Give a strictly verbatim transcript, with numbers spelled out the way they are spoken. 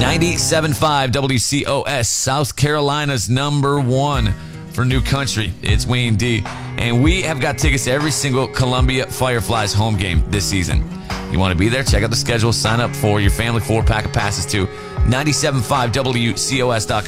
ninety-seven point five W C O S, South Carolina's number one for New Country. It's Wayne D. And we have got tickets to every single Columbia Fireflies home game this season. You want to be there? Check out the schedule. Sign up for your family four-pack of passes to ninety-seven point five W C O S dot com.